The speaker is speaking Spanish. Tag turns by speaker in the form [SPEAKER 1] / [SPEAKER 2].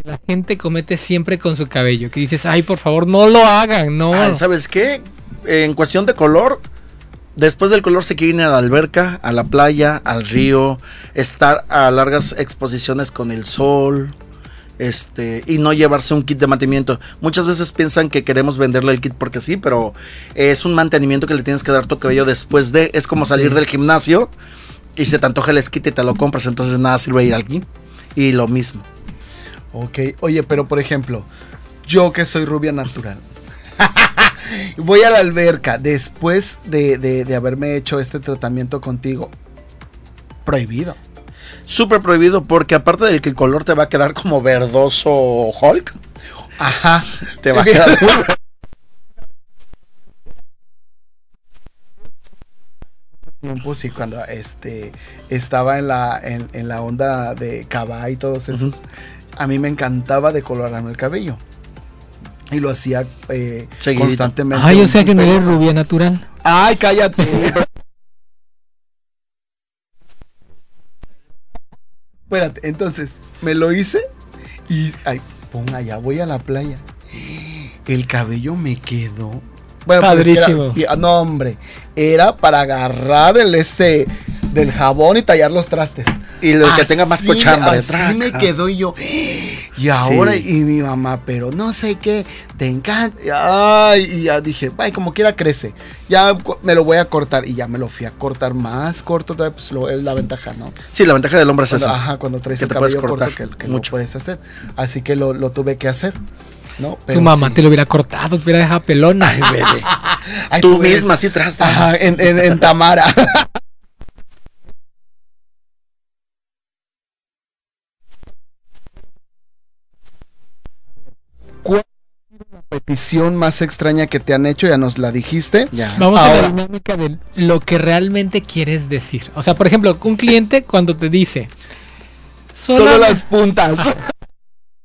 [SPEAKER 1] la gente comete siempre con su cabello, que dices, ay, por favor, no lo hagan, no.
[SPEAKER 2] ¿Sabes qué? En cuestión de color, después del color se quieren ir a la alberca, a la playa, al río, estar a largas exposiciones con el sol, y no llevarse un kit de mantenimiento. Muchas veces piensan que queremos venderle el kit porque sí, pero es un mantenimiento que le tienes que dar a tu cabello después de, es como salir del gimnasio y se te antoja el esquite y te lo compras, entonces nada sirve ir aquí. Y lo mismo.
[SPEAKER 3] Ok, oye, pero por ejemplo, yo que soy rubia natural, voy a la alberca después de haberme hecho este tratamiento contigo. Prohibido.
[SPEAKER 2] Súper prohibido, porque aparte del que el color te va a quedar como verdoso Hulk.
[SPEAKER 3] Ajá.
[SPEAKER 2] Te va a quedar
[SPEAKER 3] sí, cuando estaba en la onda de Cava y todos esos, a mí me encantaba decolorarme el cabello y lo hacía constantemente.
[SPEAKER 1] Ay, o sea que no eres rubia natural.
[SPEAKER 3] Ay, cállate. Espérate, entonces me lo hice y allá voy a la playa. El cabello me quedó. Bueno,
[SPEAKER 1] padrísimo.
[SPEAKER 3] No, hombre, era para agarrar el del jabón y tallar los trastes.
[SPEAKER 2] Y lo que tenga más cochambre.
[SPEAKER 3] Así me quedó y yo. Y ahora, sí. Y mi mamá, pero no sé qué, te encanta. Ay, y ya dije, ay, como quiera crece. Ya me lo voy a cortar. Y ya me lo fui a cortar más corto. Pues es la ventaja, ¿no?
[SPEAKER 2] Sí, la ventaja del hombre es eso.
[SPEAKER 3] Ajá, cuando traes el cabello corto que mucho lo puedes hacer. Así que lo tuve que hacer. No,
[SPEAKER 1] tu mamá te lo hubiera cortado, te hubiera dejado pelona.
[SPEAKER 2] Ay, bebé. Ay, tú misma sí trastas.
[SPEAKER 3] Ajá, en Tamara. ¿Cuál es la petición más extraña que te han hecho? Ya nos la dijiste.
[SPEAKER 1] Ya. Vamos a la dinámica de lo que realmente quieres decir. O sea, por ejemplo, un cliente cuando te dice
[SPEAKER 3] solo las puntas.